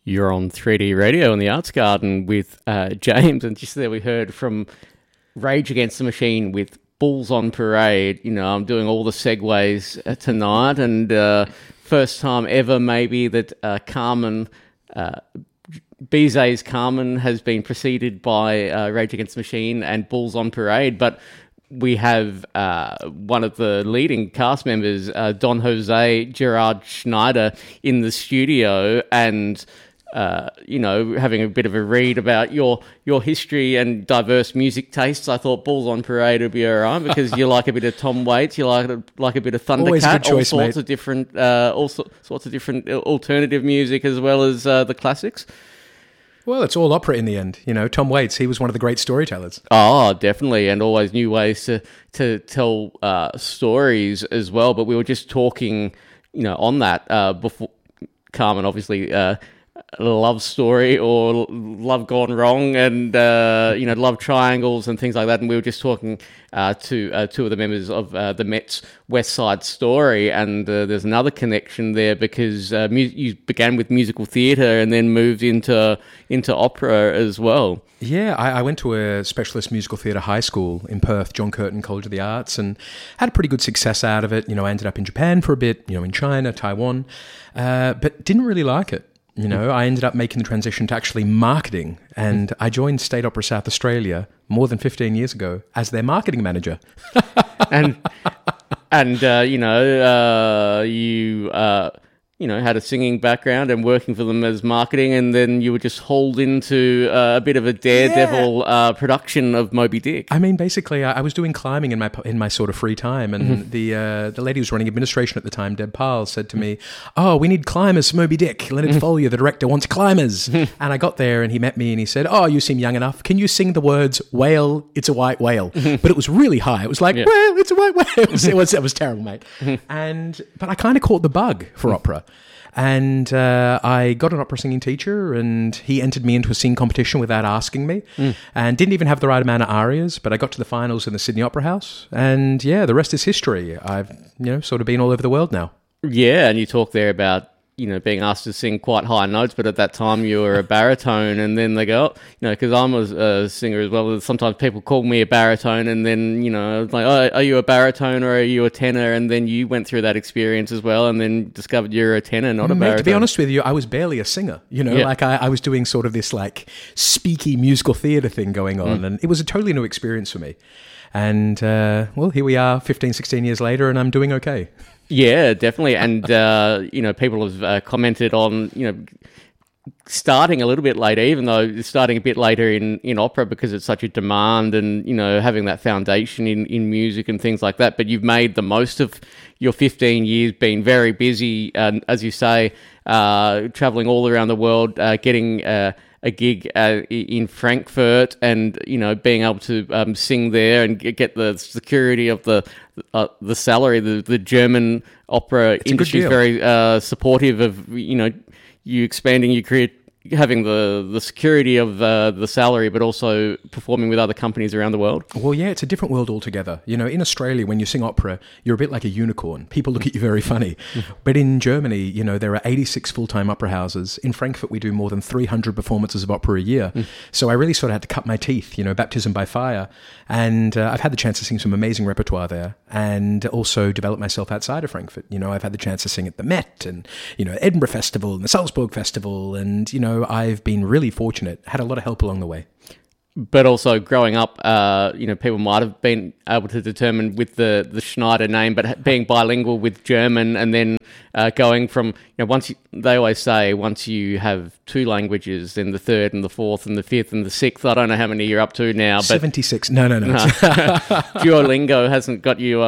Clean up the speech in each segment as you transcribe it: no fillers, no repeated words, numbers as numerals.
You're on 3D Radio in the Arts Garden with James, and just there we heard from Rage Against the Machine with Bulls on Parade. You know, I'm doing all the segues tonight, and first time ever maybe that Carmen, Bizet's Carmen has been preceded by Rage Against the Machine and Bulls on Parade, but we have one of the leading cast members, Don Jose Gerard Schneider, in the studio, and having a bit of a read about your history and diverse music tastes. I thought Bulls on Parade would be all right because you like a bit of Tom Waits, you like a bit of Thundercat, Always a good choice, all sorts of different alternative music as well as the classics. Well, it's all opera in the end. You know, Tom Waits, he was one of the great storytellers. Oh, definitely, and always new ways to tell stories as well. But we were just talking, on that before. Carmen, obviously, love story or love gone wrong, and love triangles and things like that. And we were just talking to two of the members of the Mets West Side Story, and there's another connection there because you began with musical theatre and then moved into opera as well. Yeah, I went to a specialist musical theatre high school in Perth, John Curtin College of the Arts, and had a pretty good success out of it. I ended up in Japan for a bit, in China, Taiwan, but didn't really like it. I ended up making the transition to actually marketing, and I joined State Opera South Australia more than 15 years ago as their marketing manager. You had a singing background and working for them as marketing, and then you were just hauled into a bit of a daredevil production of Moby Dick. I mean, basically, I was doing climbing in my sort of free time, and the lady who was running administration at the time, Deb Parles, said to me, "Oh, we need climbers for Moby Dick. Leonard Follier, the director, wants climbers." And I got there, and he met me, and he said, "Oh, you seem young enough. Can you sing the words, whale, it's a white whale?" But it was really high. It was like, "Well, it's a white whale." It was terrible, mate. But I kind of caught the bug for opera. And I got an opera singing teacher, and he entered me into a singing competition without asking me, and didn't even have the right amount of arias, but I got to the finals in the Sydney Opera House, and the rest is history. I've sort of been all over the world now. Yeah, and you talk there about being asked to sing quite high notes, but at that time you were a baritone, and then they go, because I'm a singer as well, sometimes people call me a baritone, and then, like, "Oh, are you a baritone or are you a tenor?" And then you went through that experience as well, and then discovered you're a tenor, not a baritone. To be honest with you, I was barely a singer, like I was doing sort of this like speaky musical theatre thing going on, and it was a totally new experience for me. And, here we are 15, 16 years later, and I'm doing okay. Yeah, definitely. And, people have commented on, starting a little bit later, even though starting a bit later in opera because it's such a demand and, having that foundation in music and things like that. But you've made the most of your 15 years, being very busy, and as you say, traveling all around the world, getting a gig in Frankfurt, and being able to sing there and get the security of the salary. The German opera industry is very supportive of you expanding your career, having the security of the salary, but also performing with other companies around the world. Well, yeah, it's a different world altogether. In Australia, when you sing opera, you're a bit like a unicorn. People look at you very funny. But in Germany, there are 86 full-time opera houses. In Frankfurt, we do more than 300 performances of opera a year. So I really sort of had to cut my teeth, baptism by fire. And I've had the chance to sing some amazing repertoire there, and also develop myself outside of Frankfurt. I've had the chance to sing at the Met and, Edinburgh Festival and the Salzburg Festival, and, I've been really fortunate, had a lot of help along the way. But also growing up, people might have been able to determine with the Schneider name, but being bilingual with German, and then going from, they always say once you have two languages, then the third and the fourth and the fifth and the sixth. I don't know how many you're up to now. But 76. No. Duolingo hasn't got you,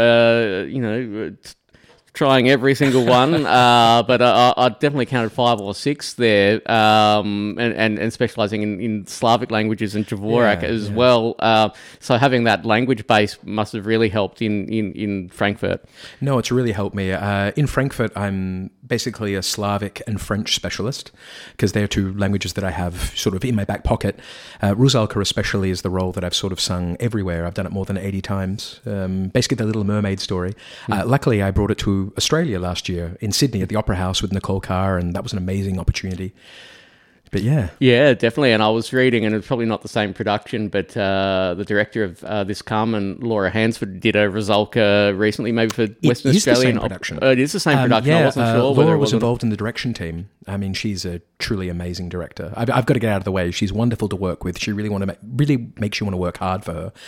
trying every single one, but I definitely counted 5 or 6 there, and specialising in Slavic languages and Dvorak as well. So having that language base must have really helped in Frankfurt. No, it's really helped me. In Frankfurt, I'm basically a Slavic and French specialist, because they're two languages that I have sort of in my back pocket. Rusalka especially is the role that I've sort of sung everywhere. I've done it more than 80 times. Basically the Little Mermaid story. Luckily, I brought it to to Australia last year in Sydney at the Opera House with Nicole Carr, and that was an amazing opportunity. But yeah, definitely. And I was reading, and it's probably not the same production, but the director of this Carmen, Laura Hansford, did a Rizalka recently, maybe for Western Australian production. It is the same production. I wasn't sure. Laura was involved in the direction team. I mean, she's a truly amazing director. I've got to get out of the way. She's wonderful to work with. She really makes you want to work hard for her.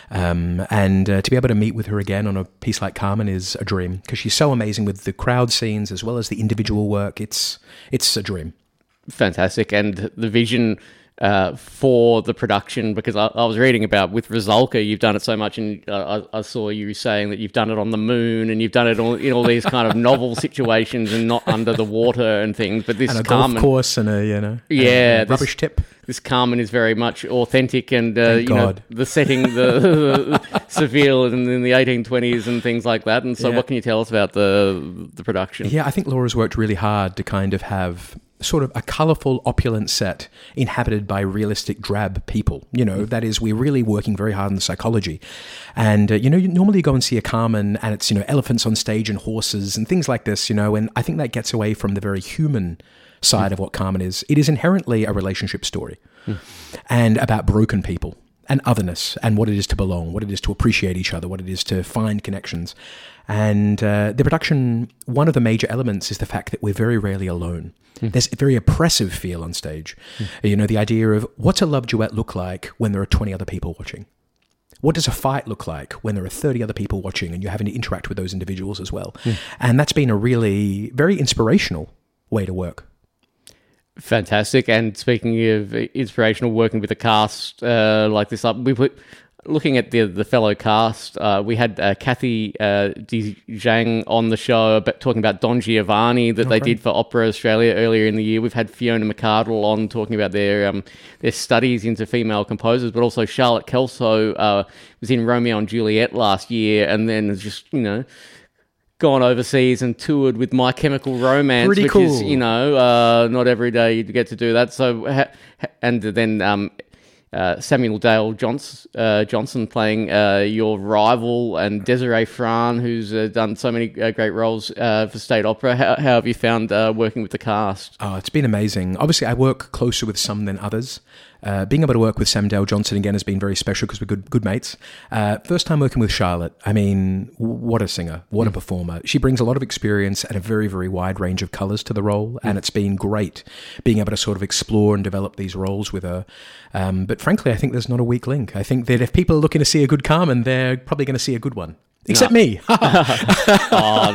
And to be able to meet with her again on a piece like Carmen is a dream, because she's so amazing with the crowd scenes as well as the individual work. It's a dream. Fantastic. And the vision for the production, because I was reading about with Rizalka, you've done it so much, and I saw you saying that you've done it on the moon, and you've done it in all these kind of novel situations and not under the water and things. But this and a Carmen, golf course and a rubbish tip. This Carmen is very much authentic, and the setting, the Seville and in the 1820s and things like that. And so, what can you tell us about the production? Yeah, I think Laura's worked really hard to kind of have sort of a colourful, opulent set inhabited by realistic, drab people. That is, we're really working very hard on the psychology. And, you normally go and see a Carmen and it's, elephants on stage and horses and things like this, and I think that gets away from the very human side of what Carmen is. It is inherently a relationship story and about broken people and otherness and what it is to belong, what it is to appreciate each other, what it is to find connections. And the production, one of the major elements is the fact that we're very rarely alone. There's a very oppressive feel on stage. The idea of what's a love duet look like when there are 20 other people watching? What does a fight look like when there are 30 other people watching and you're having to interact with those individuals as well? And that's been a really very inspirational way to work. Fantastic. And speaking of inspirational, working with a cast like this, looking at the fellow cast, we had Kathy Zhang on the show talking about Don Giovanni that they did for Opera Australia earlier in the year. We've had Fiona McArdle on talking about their studies into female composers, but also Charlotte Kelso was in Romeo and Juliet last year, and then has just gone overseas and toured with My Chemical Romance, pretty which cool. Is not every day you get to do that. So and then Samuel Dale Johnson playing your rival, and Desiree Fran, who's done so many great roles for State Opera. How have you found working with the cast? Oh, it's been amazing. Obviously, I work closer with some than others. Being able to work with Sam Dale Johnson again has been very special because we're good mates. First time working with Charlotte. I mean, what a singer, what a performer. She brings a lot of experience and a very, very wide range of colours to the role, and it's been great being able to sort of explore and develop these roles with her. But frankly, I think there's not a weak link. I think that if people are looking to see a good Carmen, they're probably going to see a good one. Except me. Oh,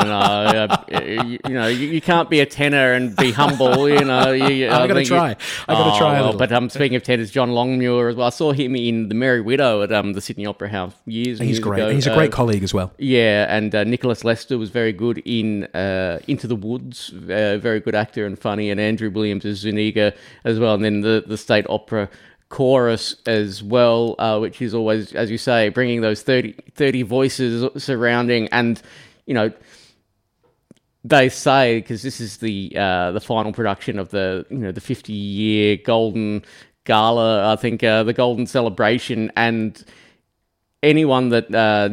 no. You can't be a tenor and be humble, I got to try. A little. But speaking of tenors, John Longmuir as well. I saw him in The Merry Widow at the Sydney Opera House years great. ago. He's a great colleague as well. Yeah, and Nicholas Lester was very good in Into the Woods, very good actor and funny, and Andrew Williams as Zuniga as well. And then the State Opera chorus as well, which is always, as you say, bringing those 30 voices surrounding, and they say, because this is the final production of the 50-year Golden Gala, I think, the Golden Celebration, and anyone that's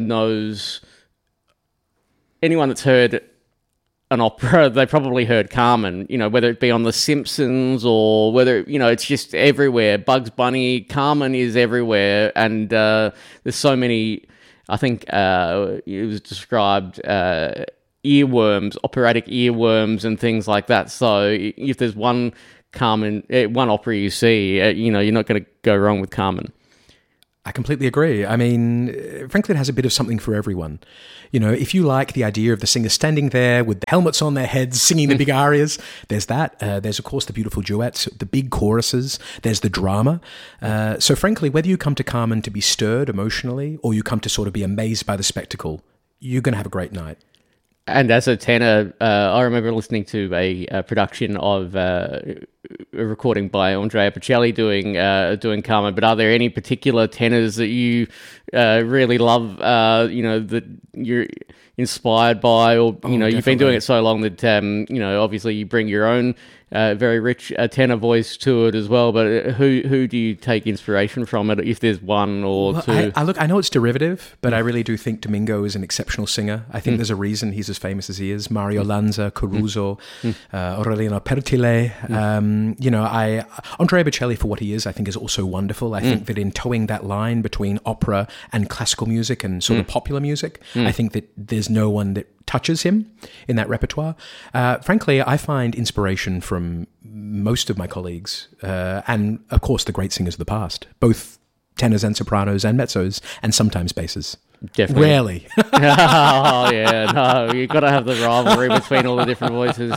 heard an opera, they probably heard Carmen, whether it be on The Simpsons or whether, it's just everywhere. Bugs Bunny, Carmen is everywhere. And there's so many, I think it was described, earworms, operatic earworms and things like that. So if there's one Carmen, one opera you see, you're not going to go wrong with Carmen. I completely agree. I mean, frankly, it has a bit of something for everyone. If you like the idea of the singer standing there with the helmets on their heads, singing the big arias, there's that. There's, of course, the beautiful duets, the big choruses. There's the drama. So, frankly, whether you come to Carmen to be stirred emotionally or you come to sort of be amazed by the spectacle, you're going to have a great night. And as a tenor, I remember listening to a production of a recording by Andrea Bocelli doing Carmen. But are there any particular tenors that you really love? That inspired by, or you've been definitely. doing it so long that obviously you bring your own very rich tenor voice to it as well. But who do you take inspiration from it, if there's one or two? I know it's derivative, but I really do think Domingo is an exceptional singer. I think there's a reason he's as famous as he is. Mario Lanza, Caruso, Aureliano Pertile. Andrea Bocelli, for what he is, I think is also wonderful. I think that in towing that line between opera and classical music and sort of popular music, I think that there's no one that touches him in that repertoire. Frankly, I find inspiration from most of my colleagues, and of course the great singers of the past, both tenors and sopranos and mezzos, and sometimes basses. Definitely. Rarely. Oh yeah, no, you got to have the rivalry between all the different voices.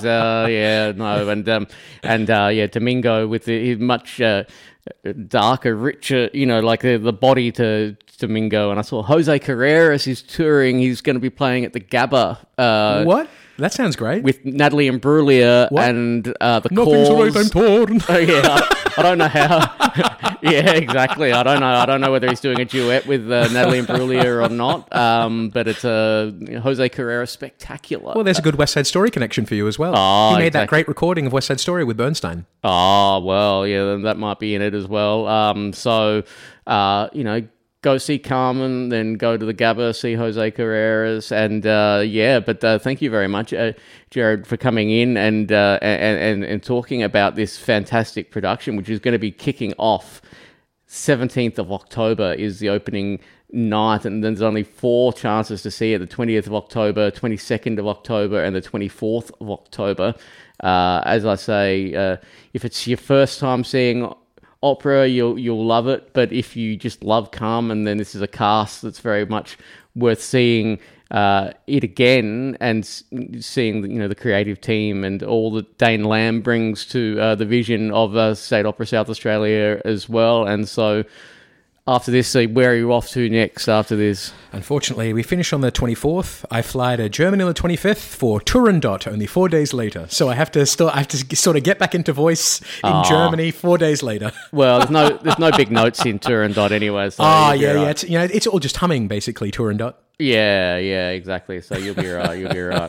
Domingo with the much darker, richer, like the body to Domingo. And I saw Jose Carreras is touring. He's going to be playing at the Gabba. What? That sounds great. With Natalie Imbruglia and the Nothing's Cause. right, I'm torn. Oh yeah, I don't know how. Yeah, exactly. I don't know whether he's doing a duet with Natalie Imbruglia or not. But it's a Jose Carreras spectacular. Well, there's a good West Side Story connection for you as well. Oh, he made that great recording of West Side Story with Bernstein. Oh well, yeah, then that might be in it as well. Go see Carmen, then go to the Gabba, see Jose Carreras, and thank you very much, Jared, for coming in and talking about this fantastic production, which is going to be kicking off 17th of October is the opening night, and there's only 4 chances to see it: the 20th of October, 22nd of October, and the 24th of October. As I say, if it's your first time seeing opera, you'll love it, but if you just love Carmen, then this is a cast that's very much worth seeing it again, and seeing the creative team and all that Dane Lamb brings to the vision of State Opera South Australia as well. And so after this, where are you off to next after this? Unfortunately, we finish on the 24th. I fly to Germany on the 25th for Turandot only 4 days later. So I have to sort of get back into voice in Germany 4 days later. Well, there's no big notes in Turandot anyway. So yeah. It's all just humming, basically, Turandot. Yeah, exactly. So you'll be right.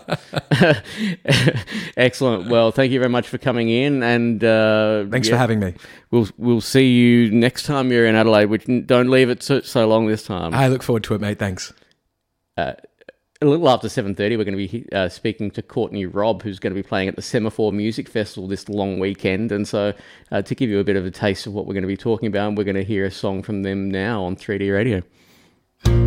Excellent. Well, thank you very much for coming in, and thanks for having me. We'll see you next time you're in Adelaide. Which don't leave it so long this time. I look forward to it, mate. Thanks. A little after 7:30, we're going to be speaking to Courtney Robb, who's going to be playing at the Semaphore Music Festival this long weekend. And so, to give you a bit of a taste of what we're going to be talking about, we're going to hear a song from them now on 3D Radio.